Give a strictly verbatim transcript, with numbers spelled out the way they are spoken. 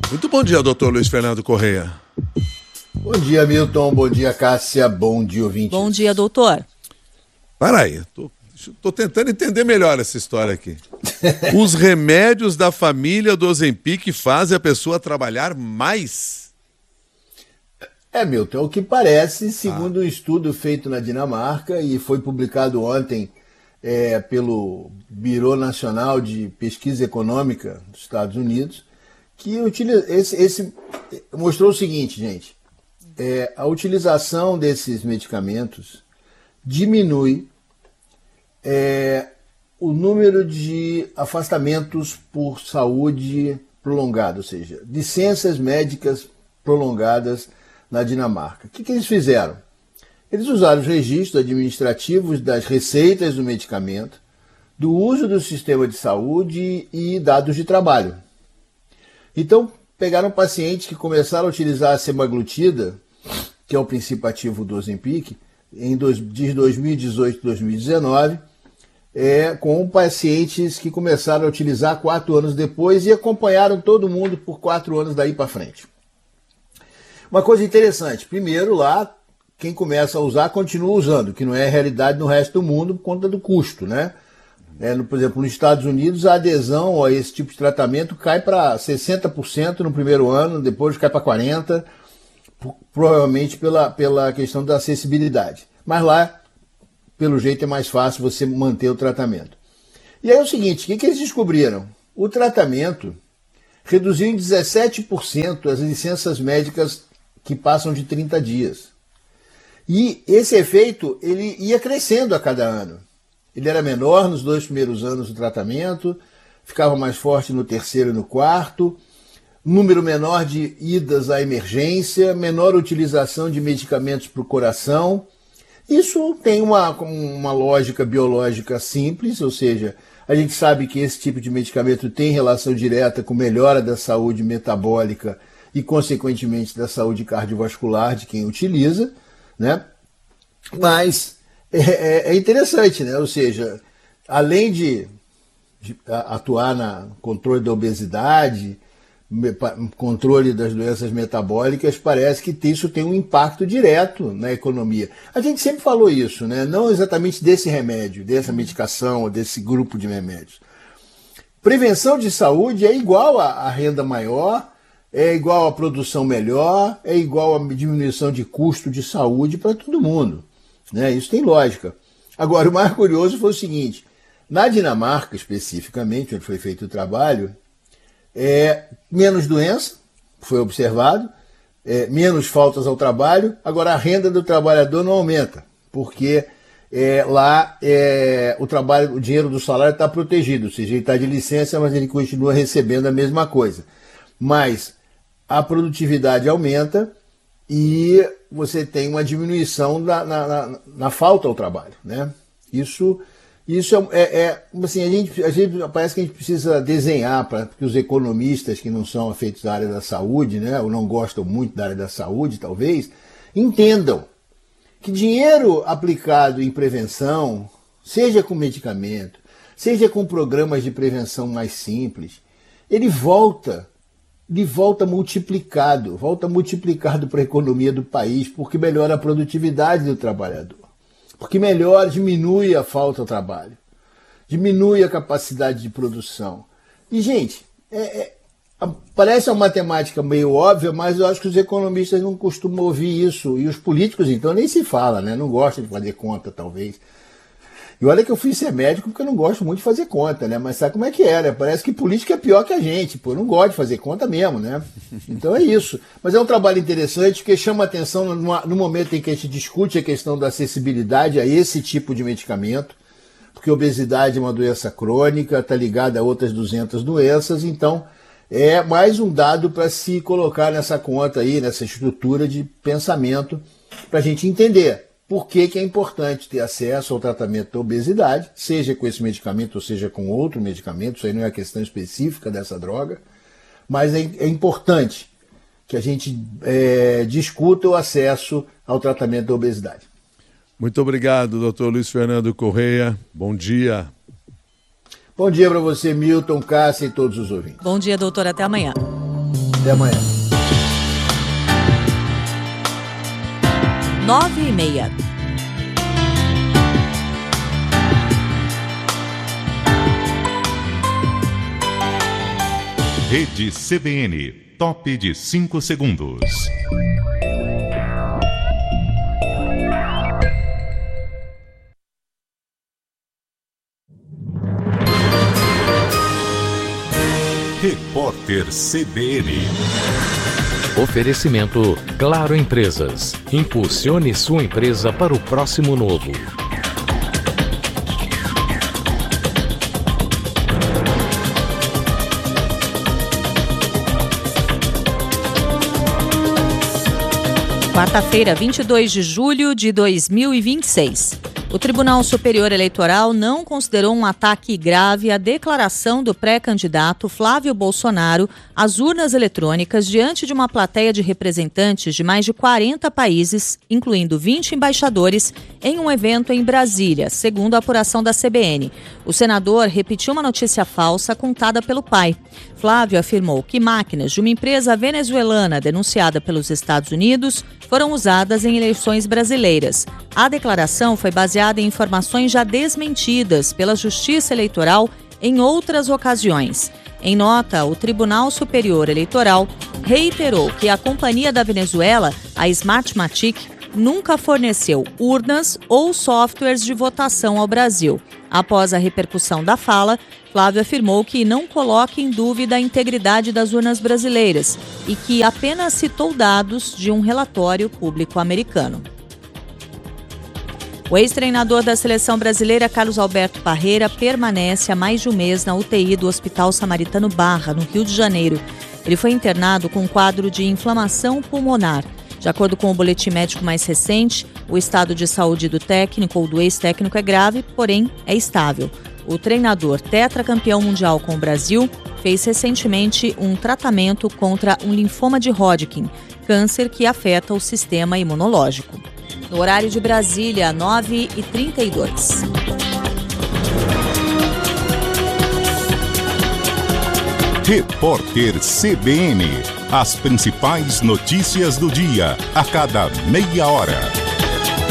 Muito bom dia, doutor Luiz Fernando Correia. Bom dia, Milton. Bom dia, Cássia. Bom dia, ouvinte. Bom dia, doutor. Para aí, tô, tô tentando entender melhor essa história aqui. Os remédios da família do Ozempic fazem a pessoa trabalhar mais? É, Milton, é o que parece, segundo ah. um estudo feito na Dinamarca e foi publicado ontem é, pelo Bureau Nacional de Pesquisa Econômica dos Estados Unidos, que utiliza, esse, esse mostrou o seguinte, gente, é, a utilização desses medicamentos diminui é, o número de afastamentos por saúde prolongada, ou seja, licenças médicas prolongadas na Dinamarca. O que, que eles fizeram? Eles usaram os registros administrativos das receitas do medicamento, do uso do sistema de saúde e dados de trabalho. Então, pegaram pacientes que começaram a utilizar a semaglutida, que é o princípio ativo do Ozempic, em dois, de dois mil e dezoito a dois mil e dezenove, é, com pacientes que começaram a utilizar quatro anos depois e acompanharam todo mundo por quatro anos daí para frente. Uma coisa interessante, primeiro lá, quem começa a usar continua usando, que não é a realidade no resto do mundo por conta do custo, né? É, no, por exemplo, nos Estados Unidos, a adesão a esse tipo de tratamento cai para sessenta por cento no primeiro ano, depois cai para quarenta por cento, provavelmente pela, pela questão da acessibilidade. Mas lá, pelo jeito, é mais fácil você manter o tratamento. E aí é o seguinte, o que, que eles descobriram? O tratamento reduziu em dezessete por cento as licenças médicas que passam de trinta dias. E esse efeito ele ia crescendo a cada ano. Ele era menor nos dois primeiros anos do tratamento, ficava mais forte no terceiro e no quarto, número menor de idas à emergência, menor utilização de medicamentos para o coração. Isso tem uma, uma lógica biológica simples, ou seja, a gente sabe que esse tipo de medicamento tem relação direta com melhora da saúde metabólica e, consequentemente, da saúde cardiovascular de quem utiliza, né? Mas é, é interessante, né? Ou seja, além de, de atuar no controle da obesidade, controle das doenças metabólicas, parece que isso tem um impacto direto na economia. A gente sempre falou isso, né? Não exatamente desse remédio, dessa medicação, ou desse grupo de remédios. Prevenção de saúde é igual a, a renda maior, é igual a produção melhor, é igual a diminuição de custo de saúde para todo mundo, né? Isso tem lógica. Agora, o mais curioso foi o seguinte, na Dinamarca, especificamente, onde foi feito o trabalho, é, menos doença, foi observado, é, menos faltas ao trabalho, agora a renda do trabalhador não aumenta, porque é, lá é, o, trabalho, o dinheiro do salário está protegido, ou seja, ele está de licença, mas ele continua recebendo a mesma coisa. Mas a produtividade aumenta e você tem uma diminuição na, na, na, na falta ao trabalho, né? Isso... Isso é, é, é assim, a gente, a gente parece que a gente precisa desenhar para que os economistas que não são afeitos da área da saúde, né, ou não gostam muito da área da saúde, talvez, entendam que dinheiro aplicado em prevenção, seja com medicamento, seja com programas de prevenção mais simples, ele volta, ele volta multiplicado, volta multiplicado para a economia do país, porque melhora a produtividade do trabalhador. Porque melhor diminui a falta ao trabalho, diminui a capacidade de produção. E, gente, é, é, parece uma matemática meio óbvia, mas eu acho que os economistas não costumam ouvir isso. E os políticos, então, nem se fala, né? Não gostam de fazer conta, talvez. E olha que eu fui ser médico porque eu não gosto muito de fazer conta, né? Mas sabe como é que é, né? Parece que política é pior que a gente, pô. Eu não gosto de fazer conta mesmo, né? Então é isso. Mas é um trabalho interessante que chama atenção no, no momento em que a gente discute a questão da acessibilidade a esse tipo de medicamento, porque a obesidade é uma doença crônica, está ligada a outras duzentas doenças, então é mais um dado para se colocar nessa conta aí, nessa estrutura de pensamento, para a gente entender. Por que que é importante ter acesso ao tratamento da obesidade, seja com esse medicamento ou seja com outro medicamento, isso aí não é questão específica dessa droga, mas é, é importante que a gente é, discuta o acesso ao tratamento da obesidade. Muito obrigado, doutor Luiz Fernando Correia. Bom dia. Bom dia para você, Milton, Cássia e todos os ouvintes. Bom dia, doutor. Até amanhã. Até Até amanhã. Nove e meia. Rede C B N, top de cinco segundos. Repórter C B N. Oferecimento Claro Empresas. Impulsione sua empresa para o próximo novo. Quarta-feira, vinte e dois de julho de dois mil e vinte e seis. O Tribunal Superior Eleitoral não considerou um ataque grave à declaração do pré-candidato Flávio Bolsonaro às urnas eletrônicas diante de uma plateia de representantes de mais de quarenta países, incluindo vinte embaixadores, em um evento em Brasília, segundo a apuração da C B N. O senador repetiu uma notícia falsa contada pelo pai. Flávio afirmou que máquinas de uma empresa venezuelana denunciada pelos Estados Unidos foram usadas em eleições brasileiras. A declaração foi baseada em informações já desmentidas pela Justiça Eleitoral em outras ocasiões. Em nota, o Tribunal Superior Eleitoral reiterou que a companhia da Venezuela, a Smartmatic, nunca forneceu urnas ou softwares de votação ao Brasil. Após a repercussão da fala, Flávio afirmou que não coloca em dúvida a integridade das urnas brasileiras e que apenas citou dados de um relatório público americano. O ex-treinador da seleção brasileira, Carlos Alberto Parreira, permanece há mais de um mês na U T I do Hospital Samaritano Barra, no Rio de Janeiro. Ele foi internado com um quadro de inflamação pulmonar. De acordo com o boletim médico mais recente, o estado de saúde do técnico ou do ex-técnico é grave, porém é estável. O treinador tetracampeão mundial com o Brasil fez recentemente um tratamento contra um linfoma de Hodgkin, câncer que afeta o sistema imunológico. No horário de Brasília, nove e trinta e dois. Repórter C B N. As principais notícias do dia, a cada meia hora.